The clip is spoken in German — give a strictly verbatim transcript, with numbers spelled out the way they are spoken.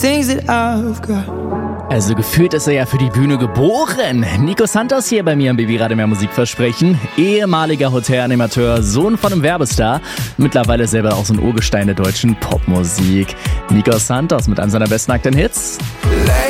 things that I've got. Also gefühlt ist er ja für die Bühne geboren. Nico Santos hier bei mir im Baby Radio Mehr Musikversprechen. Ehemaliger Hotelanimateur, Sohn von einem Werbestar. Mittlerweile selber auch so ein Urgestein der deutschen Popmusik. Nico Santos mit einem seiner besten aktuellen Hits.